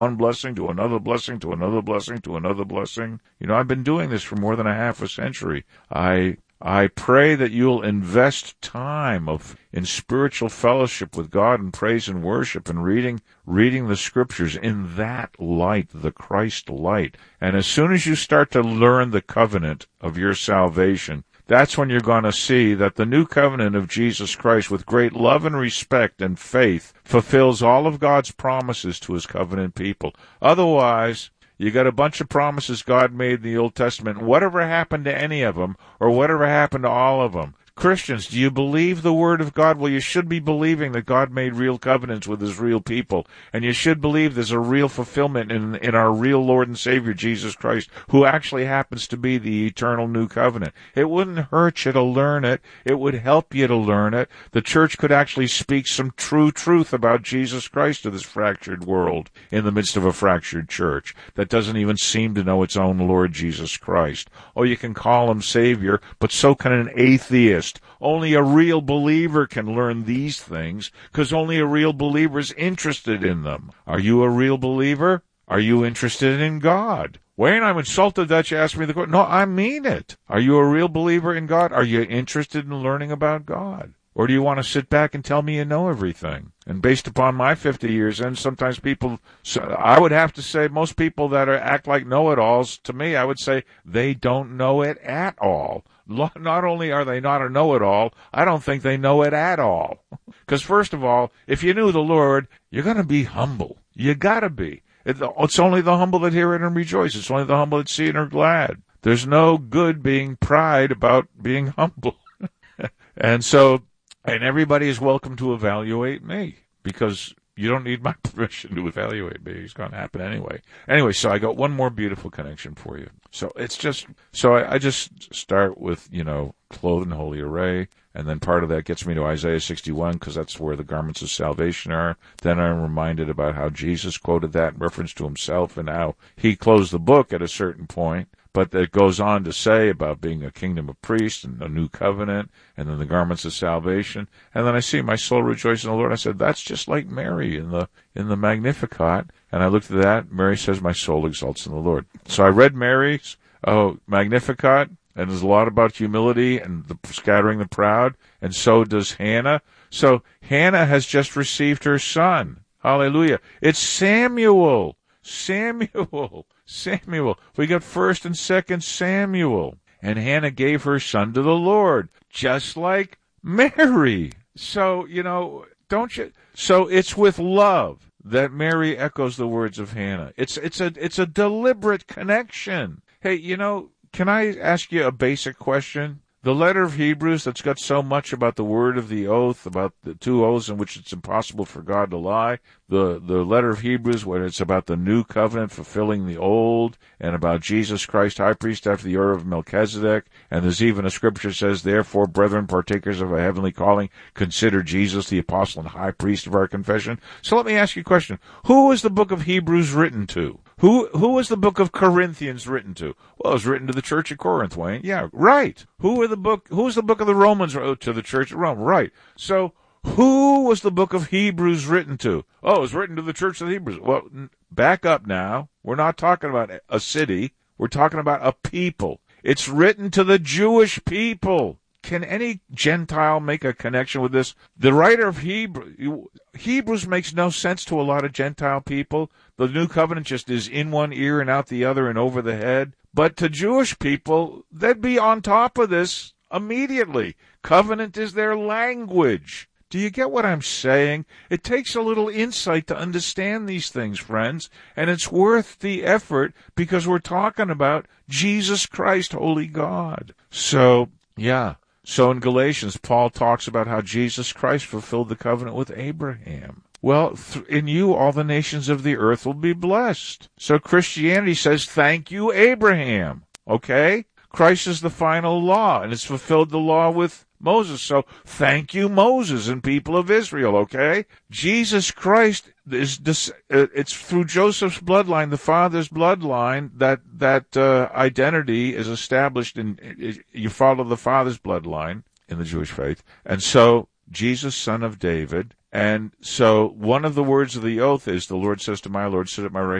one blessing to another blessing to another blessing to another blessing. I've been doing this for more than a half a century. I pray that you'll invest time in spiritual fellowship with God and praise and worship and reading the scriptures in that light, the Christ light. And as soon as you start to learn the covenant of your salvation, that's when you're going to see that the new covenant of Jesus Christ, with great love and respect and faith, fulfills all of God's promises to his covenant people. Otherwise, you got a bunch of promises God made in the Old Testament. Whatever happened to any of them, or whatever happened to all of them? Christians, do you believe the Word of God? Well, you should be believing that God made real covenants with his real people. And you should believe there's a real fulfillment in our real Lord and Savior, Jesus Christ, who actually happens to be the eternal new covenant. It wouldn't hurt you to learn it. It would help you to learn it. The church could actually speak some true truth about Jesus Christ to this fractured world in the midst of a fractured church that doesn't even seem to know its own Lord Jesus Christ. Oh, you can call him Savior, but so can an atheist. Only a real believer can learn these things, because only a real believer is interested in them. Are you a real believer? Are you interested in God? Wayne, I'm insulted that you asked me the question. No, I mean it. Are you a real believer in God? Are you interested in learning about God? Or do you want to sit back and tell me you know everything? And based upon my 50 years, and sometimes I would have to say most people that act like know-it-alls, to me, I would say they don't know it at all. Not only are they not a know-it-all, I don't think they know it at all. Because first of all, if you knew the Lord, you're going to be humble. You got to be. It's only the humble that hear it and rejoice. It's only the humble that see it and are glad. There's no good being pride about being humble. And everybody is welcome to evaluate me, because you don't need my permission to evaluate me. It's going to happen anyway. Anyway, so I got one more beautiful connection for you. I just start with, clothed in holy array, and then part of that gets me to Isaiah 61, because that's where the garments of salvation are. Then I'm reminded about how Jesus quoted that in reference to himself and how he closed the book at a certain point. But it goes on to say about being a kingdom of priests and a new covenant, and then the garments of salvation. And then I see my soul rejoice in the Lord. I said, that's just like Mary in the Magnificat. And I looked at that. Mary says, my soul exalts in the Lord. So I read Mary's Magnificat, and there's a lot about humility and scattering the proud. And so does Hannah. So Hannah has just received her son. Hallelujah. It's Samuel. We got 1st and 2nd Samuel. And Hannah gave her son to the Lord, just like Mary. So, don't you? So it's with love that Mary echoes the words of Hannah. It's a deliberate connection. Hey, can I ask you a basic question? The letter of Hebrews that's got so much about the word of the oath, about the 2 oaths in which it's impossible for God to lie. The letter of Hebrews where it's about the new covenant fulfilling the old, and about Jesus Christ, high priest after the order of Melchizedek. And there's even a scripture that says, therefore, brethren, partakers of a heavenly calling, consider Jesus the apostle and high priest of our confession. So let me ask you a question. Who was the book of Hebrews written to? Who was the book of Corinthians written to? Well, it was written to the church at Corinth, Wayne. Yeah, right. Who was the book of the Romans wrote to the church at Rome? Right. So who was the book of Hebrews written to? Oh, it was written to the church of the Hebrews. Well, back up now. We're not talking about a city. We're talking about a people. It's written to the Jewish people. Can any Gentile make a connection with this? The writer of Hebrews makes no sense to a lot of Gentile people. The new covenant just is in one ear and out the other and over the head. But to Jewish people, they'd be on top of this immediately. Covenant is their language. Do you get what I'm saying? It takes a little insight to understand these things, friends, and it's worth the effort because we're talking about Jesus Christ, holy God. So in Galatians, Paul talks about how Jesus Christ fulfilled the covenant with Abraham. Well, in you, all the nations of the earth will be blessed. So Christianity says, thank you, Abraham. Okay? Christ is the final law, and it's fulfilled the law with Moses. So thank you, Moses and people of Israel, okay? Jesus Christ it's through Joseph's bloodline, the father's bloodline, that identity is established you follow the father's bloodline in the Jewish faith. And so Jesus, son of David, And so one of the words of the oath is, the Lord says to my Lord, sit at my right